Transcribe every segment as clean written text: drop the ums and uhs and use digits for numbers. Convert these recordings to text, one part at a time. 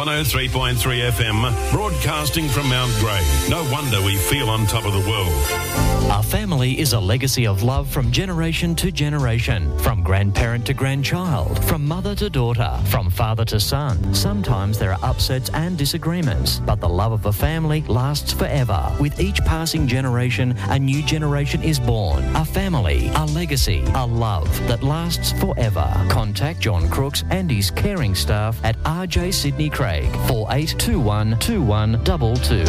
103.3 FM, broadcasting from Mount Grey. No wonder we feel on top of the world. Our family is a legacy of love from generation to generation, from grandparent to grandchild, from mother to daughter, from father to son. Sometimes there are upsets and disagreements, but the love of a family lasts forever. With each passing generation, a new generation is born. A family, a legacy, a love that lasts forever. Contact John Crooks and his caring staff at RJ Sydney Craig, 4821 2122.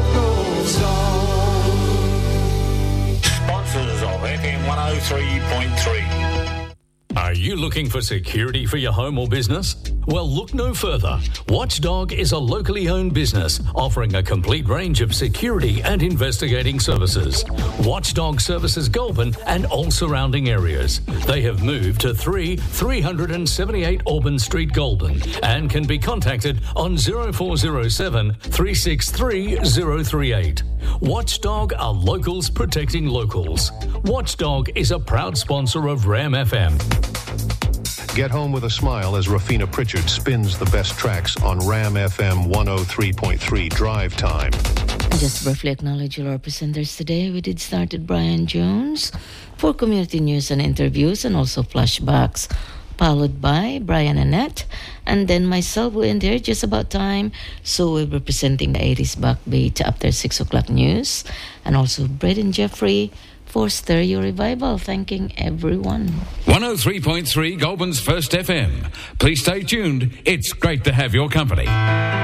Sponsors of FM 103.3. Are you looking for security for your home or business? Well, look no further. Watchdog is a locally owned business offering a complete range of security and investigating services. Watchdog services Goulburn and all surrounding areas. They have moved to 378 Auburn Street, Goulburn, and can be contacted on 0407 363 038. Watchdog are locals protecting locals. Watchdog is a proud sponsor of Ram FM. Get home with a smile as Rafina Pritchard spins the best tracks on Ram FM 103.3 Drive Time. Just briefly acknowledge all our presenters today. We did start with Brian Jones for community news and interviews and also flashbacks, followed by Brian Annette, and then myself will end here just about time. So we'll be presenting the 80s backbeat after 6 o'clock news, and also Braden Jeffrey for Stereo Revival. Thanking everyone. 103.3 Goulburn's First FM. Please stay tuned. It's great to have your company.